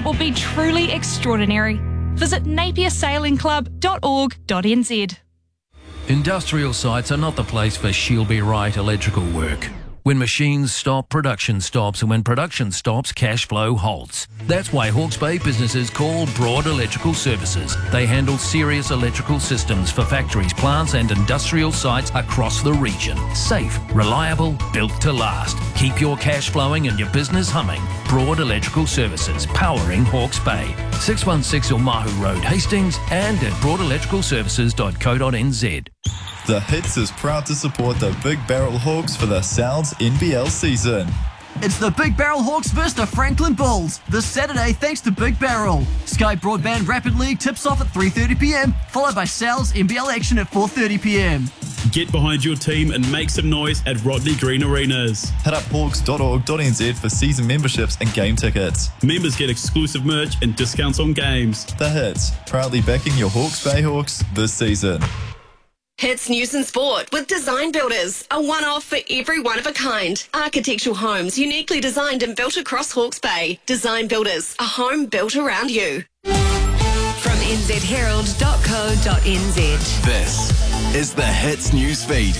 will be truly extraordinary. Visit napiersailingclub.org.nz. Industrial sites are not the place for she'll be right electrical work. When machines stop, production stops, and when production stops, cash flow halts. That's why Hawke's Bay businesses call Broad Electrical Services. They handle serious electrical systems for factories, plants and industrial sites across the region. Safe, reliable, built to last. Keep your cash flowing and your business humming. Broad Electrical Services, powering Hawke's Bay. 616 Omahu Road, Hastings, and at broadelectricalservices.co.nz. The Hits is proud to support the Big Barrel Hawks for the Sounds NBL season. It's the Big Barrel Hawks versus the Franklin Bulls this Saturday thanks to Big Barrel. Sky Broadband Rapid League tips off at 3:30 p.m, followed by Sal's NBL action at 4:30 p.m. Get behind your team and make some noise at Rodney Green Arenas. Head up hawks.org.nz for season memberships and game tickets. Members get exclusive merch and discounts on games. The Hits, proudly backing your Hawke's Bay Hawks this season. Hits News and Sport with Design Builders, a one-off for every one of a kind. Architectural homes uniquely designed and built across Hawke's Bay. Design Builders, a home built around you. From nzherald.co.nz. This is the Hits News Feed.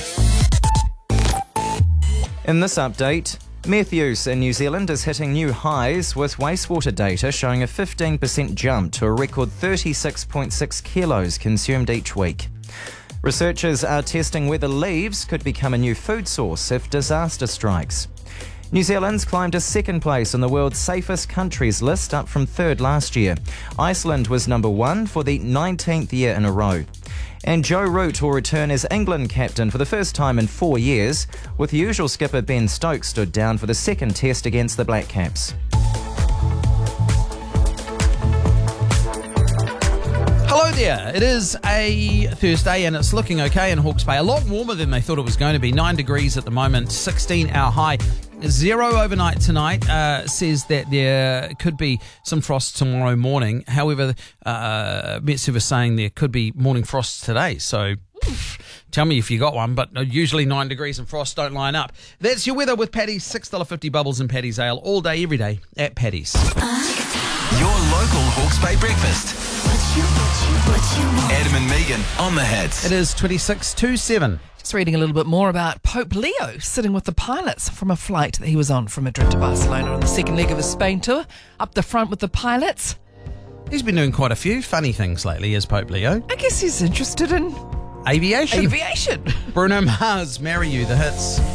In this update, meth use in New Zealand is hitting new highs, with wastewater data showing a 15% jump to a record 36.6 kilos consumed each week. Researchers are testing whether leaves could become a new food source if disaster strikes. New Zealand's climbed to second place on the world's safest countries list, up from third last year. Iceland was number one for the 19th year in a row. And Joe Root will return as England captain for the first time in 4 years, with usual skipper Ben Stokes stood down for the second test against the Black Caps. Hello there. It is a Thursday and it's looking okay in Hawke's Bay. A lot warmer than they thought it was going to be. 9 degrees at the moment, 16 our high. 0 overnight tonight. Says that there could be some frost tomorrow morning. However, Met Service saying there could be morning frosts today. So tell me if you got one, but usually 9 degrees and frost don't line up. That's your weather with Paddy's. $6.50 bubbles and Paddy's Ale all day, every day at Paddy's. Your local Hawke's Bay breakfast. Adam and Megan on the Hits. It is 26:27. Just reading a little bit more about Pope Leo sitting with the pilots from a flight that he was on from Madrid to Barcelona on the second leg of his Spain tour. Up the front with the pilots. He's been doing quite a few funny things lately as Pope Leo. I guess he's interested in aviation. Aviation. Bruno Mars, Marry You, the Hits.